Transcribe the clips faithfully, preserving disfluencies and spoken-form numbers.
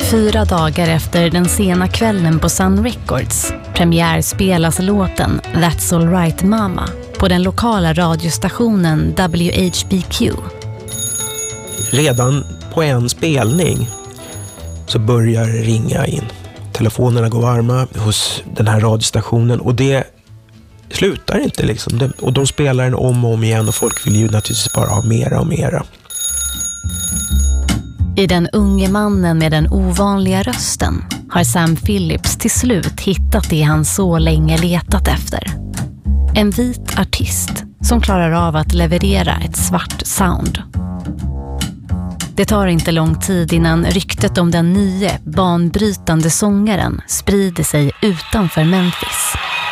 Fyra dagar efter den sena kvällen på Sun Records premiär spelas låten That's All Right Mama på den lokala radiostationen W H B Q. Redan på en spelning så börjar det ringa in. Telefonerna går varma hos den här radiostationen och det slutar inte liksom. Och de spelar den om och om igen och folk vill ju naturligtvis bara ha mera och mera. I den unge mannen med den ovanliga rösten har Sam Phillips till slut hittat det han så länge letat efter. En vit artist som klarar av att leverera ett svart sound. Det tar inte lång tid innan ryktet om den nya banbrytande sångaren sprider sig utanför Memphis.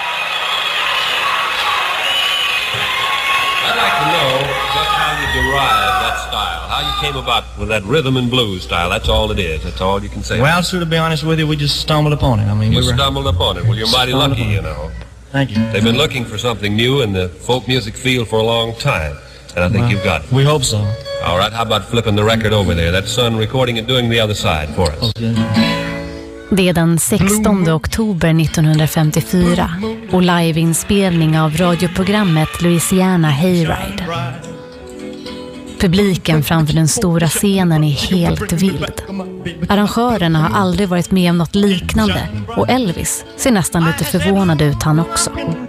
I'd like to know just how you derived that style, how you came about with that rhythm and blues style. That's all it is. That's all you can say. Well, sir, to be honest with you, we just stumbled upon it. I mean, you we were... stumbled upon it. Well, you're mighty lucky, you know. Thank you. They've been looking for something new in the folk music field for a long time, and I think well, you've got it. We hope so. All right, how about flipping the record over there? That's Sun recording and doing the other side for us. Okay. Det är den sextonde oktober nittonhundrafemtiofyra och liveinspelning av radioprogrammet Louisiana Hayride. Publiken framför den stora scenen är helt vild. Arrangörerna har aldrig varit med om något liknande och Elvis ser nästan lite förvånad ut han också.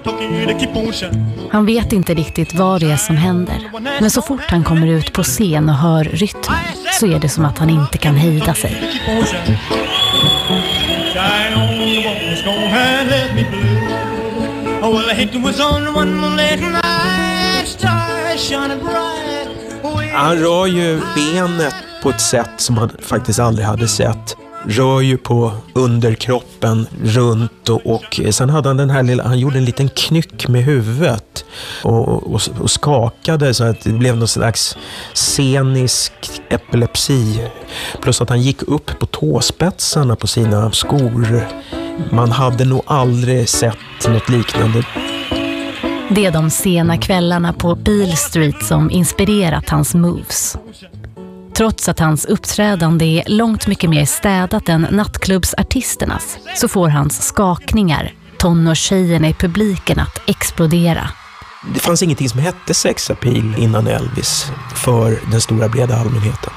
Han vet inte riktigt vad det är som händer, men så fort han kommer ut på scen och hör rytmen så är det som att han inte kan hejda sig. Han rör ju benet på ett sätt som han faktiskt aldrig hade sett. Rör ju på underkroppen runt och, och sen hade han den här lilla, han gjorde en liten knyck med huvudet och, och, och skakade så att det blev någon slags scenisk epilepsi. Plus att han gick upp på tåspetsarna på sina skor. Man hade nog aldrig sett något liknande. Det är de sena kvällarna på Beale Street som inspirerat hans moves. Trots att hans uppträdande är långt mycket mer städat än nattklubbsartisternas så får hans skakningar tonårstjejerna i publiken att explodera. Det fanns ingenting som hette sexappeal innan Elvis för den stora breda allmänheten.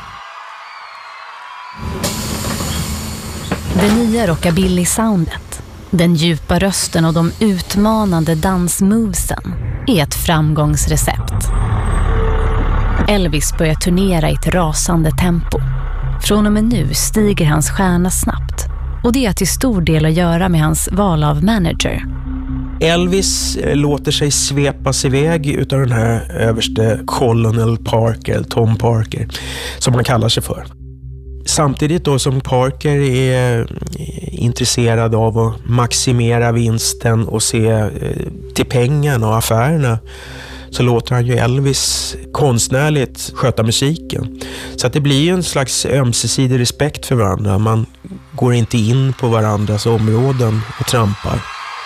Det nya rockabilly-soundet, den djupa rösten och de utmanande dansmovesen är ett framgångsrecept. Elvis börjar turnera i ett rasande tempo. Från och med nu stiger hans stjärna snabbt. Och det är till stor del att göra med hans val av manager. Elvis låter sig svepas iväg utav den här överste Colonel Parker, Tom Parker, som han kallar sig för. Samtidigt då som Parker är intresserad av att maximera vinsten och se till pengarna och affärerna, så låter han ju Elvis konstnärligt sköta musiken. Så att det blir en slags ömsesidig respekt för varandra. Man går inte in på varandras områden och trampar.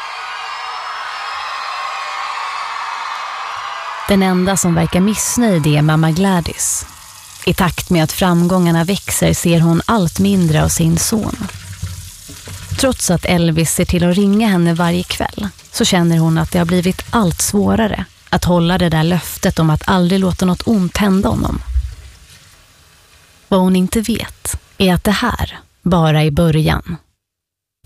Den enda som verkar missnöjd är mamma Gladys. I takt med att framgångarna växer ser hon allt mindre av sin son. Trots att Elvis ser till att ringa henne varje kväll så känner hon att det har blivit allt svårare att hålla det där löftet om att aldrig låta något ont hända honom. Vad hon inte vet är att det här bara är början.